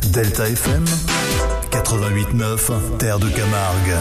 Delta FM 88.9, Terre de Camargue.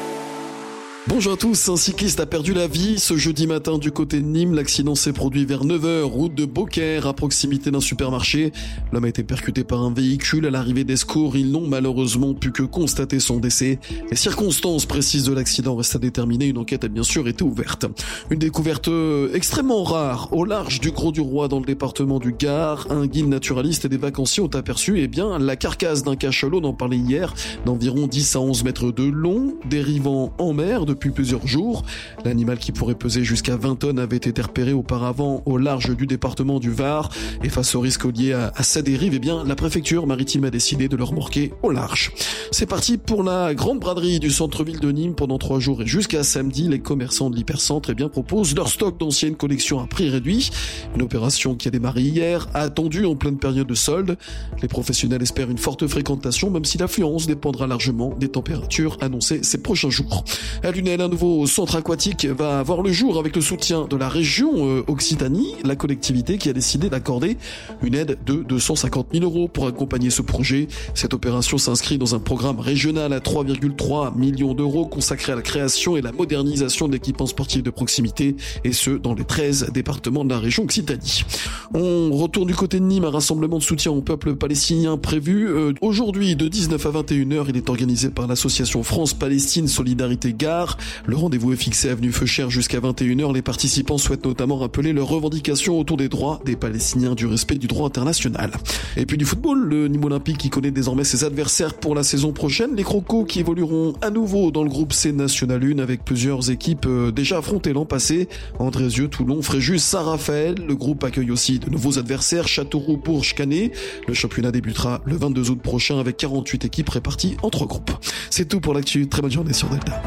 Bonjour à tous, un cycliste a perdu la vie ce jeudi matin du côté de Nîmes. L'accident s'est produit vers 9h, route de Beaucaire, à proximité d'un supermarché. L'homme a été percuté par un véhicule. À l'arrivée des secours, ils n'ont malheureusement pu que constater son décès. Les circonstances précises de l'accident restent à déterminer. Une enquête a bien sûr été ouverte. Une découverte extrêmement rare au large du Grau du Roi dans le département du Gard. Un guide naturaliste et des vacanciers ont aperçu la carcasse d'un cachalot, on en parlait hier, d'environ 10 à 11 mètres de long, dérivant en mer depuis plusieurs jours. L'animal, qui pourrait peser jusqu'à 20 tonnes, avait été repéré auparavant au large du département du Var. Et face au risque lié à sa dérive, la préfecture maritime a décidé de le remorquer au large. C'est parti pour la grande braderie du centre-ville de Nîmes pendant 3 jours et jusqu'à samedi. Les commerçants de l'hypercentre proposent leur stock d'anciennes collections à prix réduit. Une opération qui a démarré hier, attendue en pleine période de solde. Les professionnels espèrent une forte fréquentation, même si l'affluence dépendra largement des températures annoncées ces prochains jours. À Lunel, un nouveau centre aquatique va voir le jour avec le soutien de la région Occitanie, la collectivité qui a décidé d'accorder une aide de 250 000 € pour accompagner ce projet. Cette opération s'inscrit dans un programme régional à 3,3 millions d'euros consacré à la création et la modernisation d'équipements sportifs de proximité, et ce, dans les 13 départements de la région Occitanie. On retourne du côté de Nîmes, un rassemblement de soutien au peuple palestinien prévu aujourd'hui de 19 à 21h. Il est organisé par l'association France-Palestine Solidarité Gare. Le rendez-vous est fixé avenue Feuchère jusqu'à 21h. Les participants souhaitent notamment rappeler leurs revendications autour des droits des Palestiniens, du respect du droit international. Et puis du football, le Nîmes Olympique qui connaît désormais ses adversaires pour la saison prochaine. Les Crocos qui évolueront à nouveau dans le groupe C National 1 avec plusieurs équipes déjà affrontées l'an passé. Andrézieux, Toulon, Fréjus, Saint-Raphaël. Le groupe accueille aussi de nouveaux adversaires, Châteauroux, Bourges, Canet. Le championnat débutera le 22 août prochain avec 48 équipes réparties en 3 groupes. C'est tout pour l'actu. Très bonne journée sur Delta.